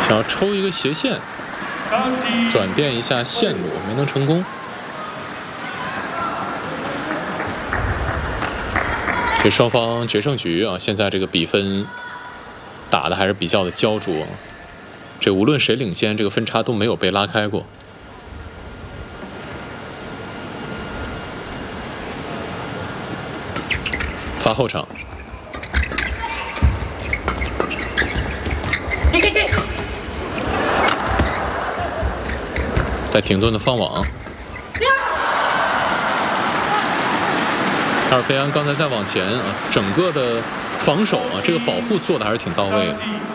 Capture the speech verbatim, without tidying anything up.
想要抽一个斜线，转变一下线路，没能成功。这双方决胜局啊，现在这个比分打的还是比较的焦灼，这无论谁领先，这个分差都没有被拉开过。发后场。在停顿的放网，阿尔费安刚才在往前啊，整个的防守啊，这个保护做的还是挺到位的。